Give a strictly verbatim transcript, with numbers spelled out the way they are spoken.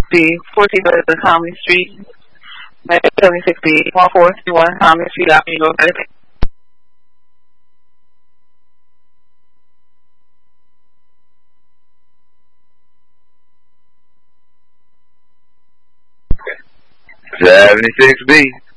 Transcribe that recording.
B, fourteen thirty Comedy Street, seventy-six B, one four three one Comedy Street, New York. seventy-six B.